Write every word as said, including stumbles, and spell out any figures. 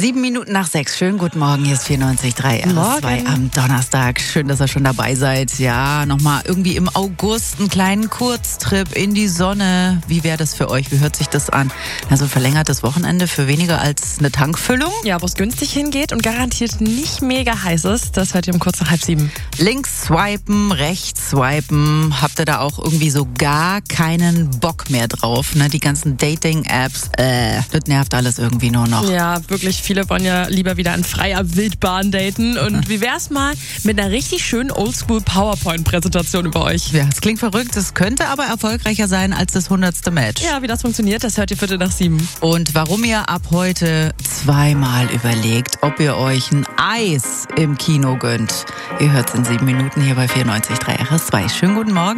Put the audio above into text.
Sieben Minuten nach sechs. Schönen guten Morgen. Hier ist vierundneunzig Komma drei R S zwei am Donnerstag. Schön, dass ihr schon dabei seid. Ja, nochmal irgendwie im August einen kleinen Kurztrip in die Sonne. Wie wäre das für euch? Wie hört sich das an? Also ein verlängertes Wochenende für weniger als eine Tankfüllung? Ja, wo es günstig hingeht und garantiert nicht mega heiß ist. Das hört ihr um kurz nach halb sieben. Links swipen, rechts swipen. Habt ihr da auch irgendwie so gar keinen Bock mehr drauf? Ne? Die ganzen Dating-Apps, äh, das nervt alles irgendwie nur noch. Ja, wirklich. Viele wollen ja lieber wieder in freier Wildbahn daten. Und wie wär's mal mit einer richtig schönen Oldschool-PowerPoint-Präsentation über euch? Ja, es klingt verrückt, es könnte aber erfolgreicher sein als das hundertste Match. Ja, wie das funktioniert, das hört ihr Viertel nach sieben. Und warum ihr ab heute zweimal überlegt, ob ihr euch ein Eis im Kino gönnt. Ihr hört's in sieben Minuten hier bei vierundneunzig Komma drei R S zwei. Schönen guten Morgen.